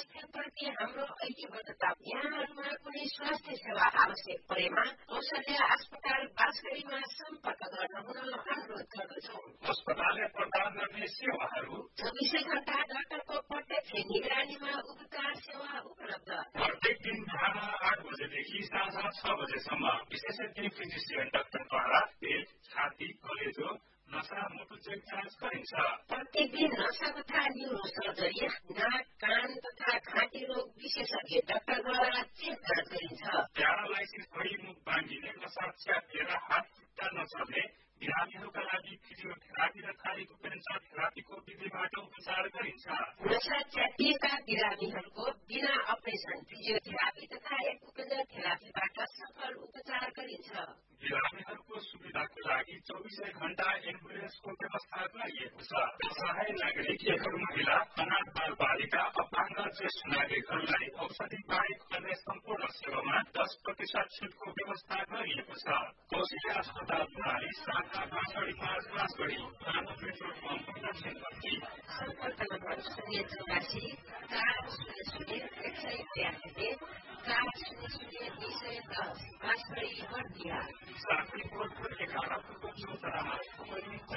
स्वास्थ्यप्रति हाम्रो ऐक्यबद्धता। यहाँहरूमा कुनै स्वास्थ्य सेवा आवश्यक परेमा औषधि अस्पताल बाँसगढीमा सम्पर्क गर्न हुन अनुरोध गर्दछौँ। अस्पतालले प्रदान गर्ने सेवाहरू 24 घण्टा डाक्टरको प्रत्यक्ष निगरानीमा उपचार सेवा उपलब्ध। प्रत्येक दिन बिहान 8 बजेदेखि साँझ 6 बजेसम्म विशेषज्ञ फिजिसियन डाक्टरद्वारा पेट, छाती, कलेजो, नसा, मुटु चेक जाँच गरिन्छ। प्रत्येक दिन नसा तथा न्युरो सर्जरी, नाक, कान तथा घाँटी रोग विशेषज्ञ डाक्टरद्वारा चेक जाँच गरिन्छ। प्यारालाइसिस भई मुख बाँधिने, नसा च्यापिएर हात खुट्टा नचल्ने बिरामीहरूका लागि फिजियोथेरापी र थाइरोपेन्सर थेरापीको विधिबाट उपचार गरिन्छ। नसा च्यापिएका बिरामीहरूको बिना अपरेसन फिजियोथेरापी तथा एक्युपेन्सर थेरापीबाट सफल उपचार गरिन्छ। बिरामीहरूको सुविधाको लागि 24 घण्टा एम्बुलेन्सको व्यवस्था गरिएको छ। असहाय नागरिक, एकल महिला, अनाथ बाल बालिका, अपाङ्ग ज्येष्ठ नागरिकहरूलाई औषधि बाहेक अन्य सम्पूर्ण सेवामा 10% छुटको व्यवस्था गरिएको छ। कौशल्या अस्पताल प्रणाली शाखा बाँसगढी 5 बाँसगढी, पुरानो पेट्रोल पम्प दक्षिणपट्टि। सम्पर्क नम्बर 084 400 210 बाँसगढी बर्दिया। साथै कोटपुर 11 पूर्व चौतरामा